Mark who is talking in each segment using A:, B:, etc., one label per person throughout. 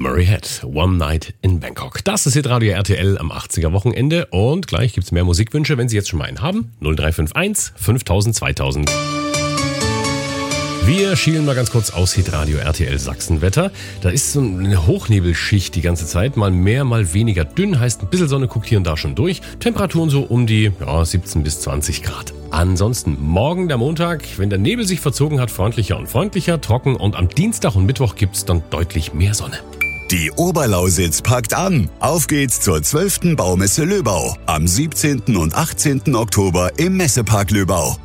A: Murray Head, One Night in Bangkok. Das ist Hitradio RTL am 80er Wochenende und gleich gibt's mehr Musikwünsche, wenn Sie jetzt schon mal einen haben. 0351 5000 2000. Wir schielen mal ganz kurz aus Hitradio RTL Sachsenwetter. Da ist so eine Hochnebelschicht die ganze Zeit, mal mehr, mal weniger dünn, heißt ein bisschen Sonne guckt hier und da schon durch. Temperaturen so um die 17 bis 20 Grad. Ansonsten morgen der Montag, wenn der Nebel sich verzogen hat, freundlicher und freundlicher, trocken und am Dienstag und Mittwoch gibt's dann deutlich mehr Sonne.
B: Die Oberlausitz packt an. Auf geht's zur 12. Baumesse Löbau am 17. und 18. Oktober im Messepark Löbau.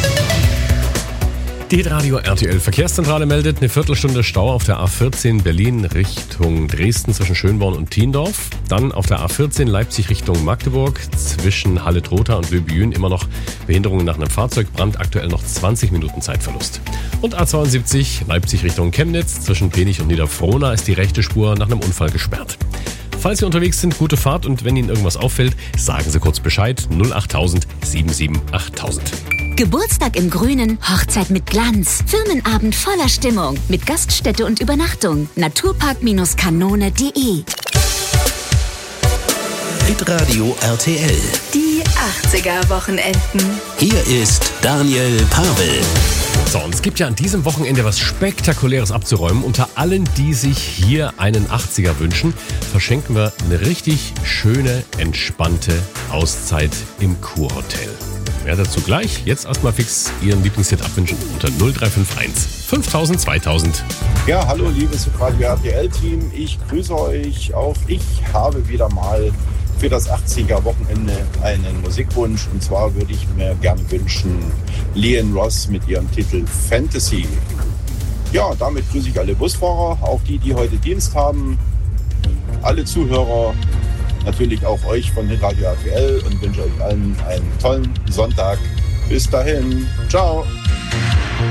A: Die Hitradio RTL Verkehrszentrale meldet eine Viertelstunde Stau auf der A14 Berlin Richtung Dresden zwischen Schönborn und Thiendorf. Dann auf der A14 Leipzig Richtung Magdeburg zwischen Halle-Trotha und Löbijün immer noch Behinderungen nach einem Fahrzeugbrand, aktuell noch 20 Minuten Zeitverlust. Und A72 Leipzig Richtung Chemnitz zwischen Penich und Niederfrohna ist die rechte Spur nach einem Unfall gesperrt. Falls Sie unterwegs sind, gute Fahrt und wenn Ihnen irgendwas auffällt, sagen Sie kurz Bescheid 08000 77 8000.
C: Geburtstag im Grünen, Hochzeit mit Glanz, Firmenabend voller Stimmung, mit Gaststätte und Übernachtung. Naturpark-kanone.de.
D: Hitradio RTL.
C: Die 80er Wochenenden.
D: Hier ist Daniel Pavel.
A: So, und es gibt ja an diesem Wochenende was Spektakuläres abzuräumen. Unter allen, die sich hier einen 80er wünschen, verschenken wir eine richtig schöne, entspannte Auszeit im Kurhotel. Mehr dazu gleich. Jetzt erstmal fix Ihren Lieblingshit abwünschen unter 0351 5000 2000.
E: Ja, hallo liebes Radio RTL-Team. Ich grüße euch. Auch ich habe wieder mal für das 80er-Wochenende einen Musikwunsch. Und zwar würde ich mir gerne wünschen, Leon Ross mit ihrem Titel Fantasy. Ja, damit grüße ich alle Busfahrer, auch die heute Dienst haben, alle Zuhörer, natürlich auch euch von Hitradio RTL und wünsche euch allen einen tollen Sonntag. Bis dahin. Ciao.